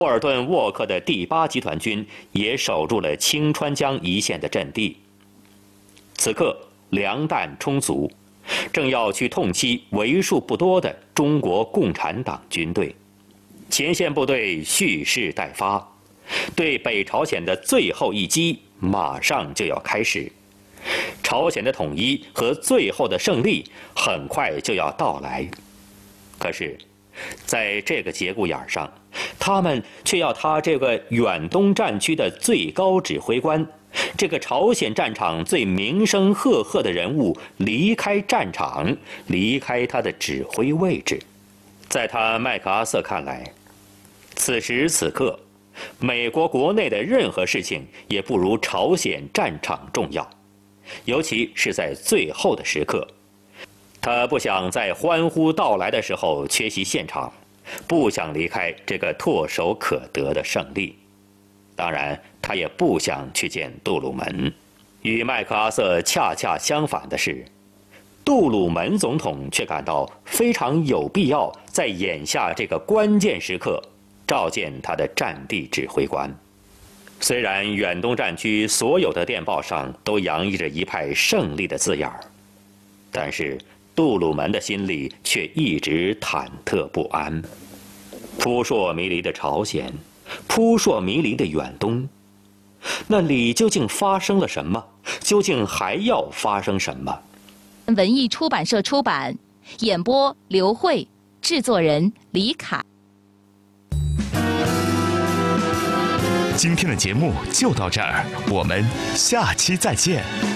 霍尔顿·沃克的第8集团军也守住了清川江一线的阵地。此刻粮弹充足，正要去痛击为数不多的中国共产党军队。前线部队蓄势待发，对北朝鲜的最后一击马上就要开始。朝鲜的统一和最后的胜利很快就要到来。可是，在这个节骨眼上，他们却要他这个远东战区的最高指挥官，这个朝鲜战场最名声赫赫的人物离开战场，离开他的指挥位置。在他麦克阿瑟看来，此时此刻，美国国内的任何事情也不如朝鲜战场重要，尤其是在最后的时刻。他不想在欢呼到来的时候缺席现场，不想离开这个唾手可得的胜利。当然，他也不想去见杜鲁门。与麦克阿瑟恰恰相反的是，杜鲁门总统却感到非常有必要在眼下这个关键时刻召见他的战地指挥官。虽然远东战区所有的电报上都洋溢着一派胜利的字眼儿，但是杜鲁门的心里却一直忐忑不安。扑朔迷离的朝鲜，扑朔迷离的远东，那里究竟发生了什么？究竟还要发生什么？ 文艺出版社出版，演播刘慧，制作人李凯。 今天的节目就到这儿，我们下期再见。